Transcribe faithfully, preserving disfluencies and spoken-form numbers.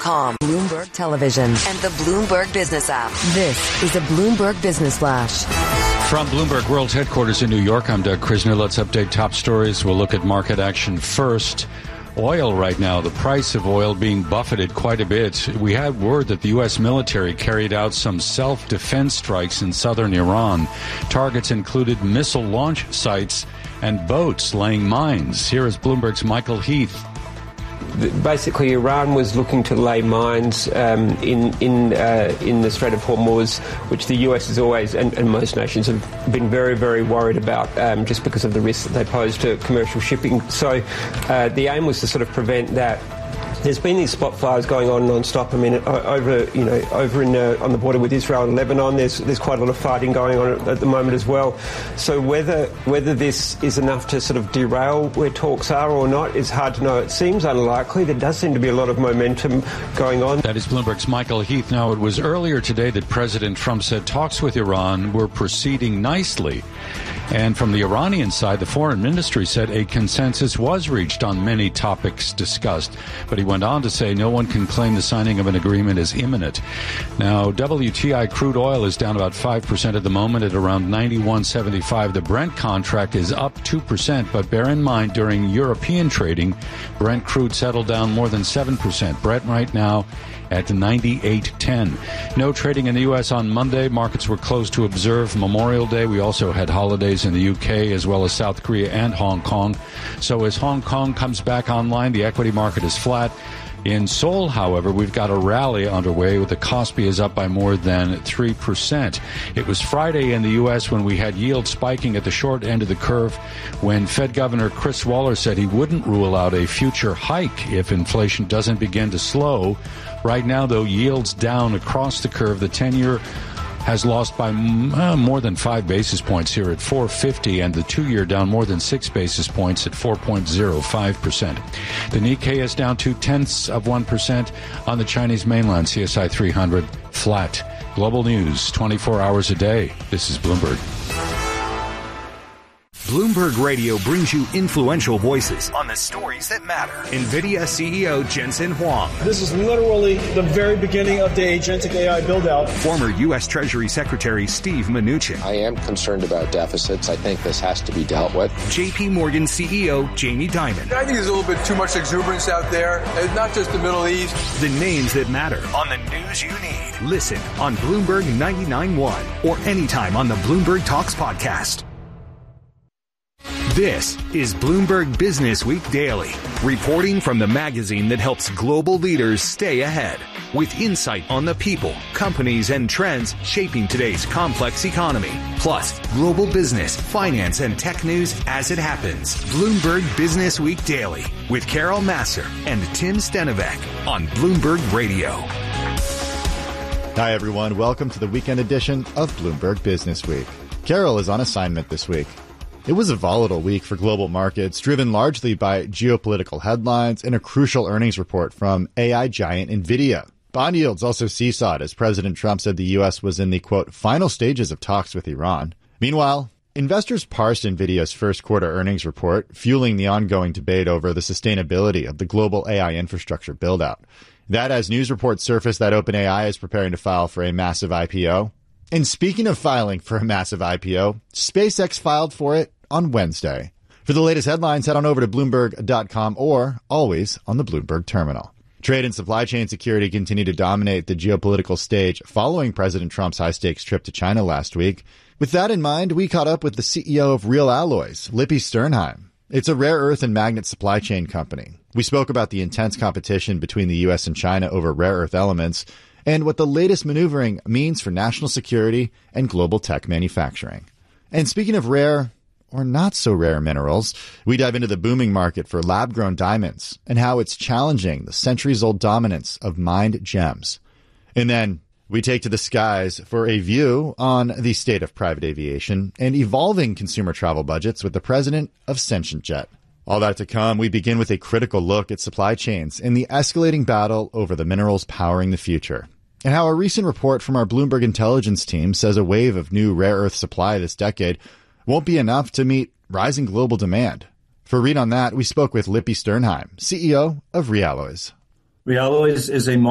com, Bloomberg Television, and the Bloomberg Business app. This is a Bloomberg Business Flash. From Bloomberg World's headquarters in New York, I'm Doug Krisner. Let's update top stories. We'll look at market action first. Oil right now, the price of oil being buffeted quite a bit. We had word that the U S military carried out some self-defense strikes in southern Iran. Targets included missile launch sites and boats laying mines. Here is Bloomberg's Michael Heath. Basically, Iran was looking to lay mines um, in in uh, in the Strait of Hormuz, which the U S has always, and, and most nations have been very, very worried about, um, just because of the risks that they pose to commercial shipping. So uh, the aim was to sort of prevent that. There's been these spot fires going on non-stop. I mean, over you know, over in uh, on the border with Israel and Lebanon, there's there's quite a lot of fighting going on at the moment as well. So whether whether this is enough to sort of derail where talks are or not is hard to know. It seems unlikely. There does seem to be a lot of momentum going on. That is Bloomberg's Michael Heath. Now, it was earlier today that President Trump said talks with Iran were proceeding nicely. And from the Iranian side, the foreign ministry said a consensus was reached on many topics discussed. But he went on to say no one can claim the signing of an agreement is imminent. Now, W T I crude oil is down about five percent at the moment at around ninety-one seventy-five. The Brent contract is up two percent. But bear in mind, during European trading, Brent crude settled down more than seven percent. Brent right now at ninety-eight ten. No trading in the U S on Monday. Markets were closed to observe Memorial Day. We also had holidays in the U K as well as South Korea and Hong Kong. So as Hong Kong comes back online, the equity market is flat. In Seoul, however, we've got a rally underway with the Kospi is up by more than three percent. It was Friday in the U S when we had yield spiking at the short end of the curve when Fed Governor Chris Waller said he wouldn't rule out a future hike if inflation doesn't begin to slow. Right now, though, yields down across the curve. The ten-year has lost by uh, more than five basis points here at four fifty, and the two-year down more than six basis points at four point oh five percent. The Nikkei is down two-tenths of one percent on the Chinese mainland. C S I three hundred flat. Global news twenty-four hours a day. This is Bloomberg. Bloomberg Radio brings you influential voices on the stories that matter. NVIDIA C E O Jensen Huang. This is literally the very beginning of the agentic A I build-out. Former U S Treasury Secretary Steve Mnuchin. I am concerned about deficits. I think this has to be dealt with. J P Morgan C E O Jamie Dimon. I think there's a little bit too much exuberance out there, not just the Middle East. The names that matter on the news you need. Listen on Bloomberg ninety-nine point one or anytime on the Bloomberg Talks podcast. This is Bloomberg Business Week Daily, reporting from the magazine that helps global leaders stay ahead, with insight on the people, companies, and trends shaping today's complex economy, plus global business, finance, and tech news as it happens. Bloomberg Business Week Daily with Carol Massar and Tim Stenovec on Bloomberg Radio. Hi, everyone. Welcome to the weekend edition of Bloomberg Business Week. Carol is on assignment this week. It was a volatile week for global markets, driven largely by geopolitical headlines and a crucial earnings report from A I giant NVIDIA. Bond yields also seesawed as President Trump said the U S was in the, quote, final stages of talks with Iran. Meanwhile, investors parsed NVIDIA's first quarter earnings report, fueling the ongoing debate over the sustainability of the global A I infrastructure build-out. That as news reports surfaced that OpenAI is preparing to file for a massive I P O. And speaking of filing for a massive I P O, SpaceX filed for it on Wednesday. For the latest headlines, head on over to Bloomberg dot com or always on the Bloomberg terminal. Trade and supply chain security continue to dominate the geopolitical stage following President Trump's high-stakes trip to China last week. With that in mind, we caught up with the C E O of Real Alloys, Lippi Sternheim. It's a rare earth and magnet supply chain company. We spoke about the intense competition between the U S and China over rare earth elements and what the latest maneuvering means for national security and global tech manufacturing. And speaking of rare or not so rare minerals, we dive into the booming market for lab-grown diamonds and how it's challenging the centuries-old dominance of mined gems. And then we take to the skies for a view on the state of private aviation and evolving consumer travel budgets with the president of Sentient Jet. All that to come, we begin with a critical look at supply chains and the escalating battle over the minerals powering the future, and how a recent report from our Bloomberg intelligence team says a wave of new rare earth supply this decade won't be enough to meet rising global demand. For a read on that, we spoke with Lippi Sternheim, C E O of Realloys. Realloys is a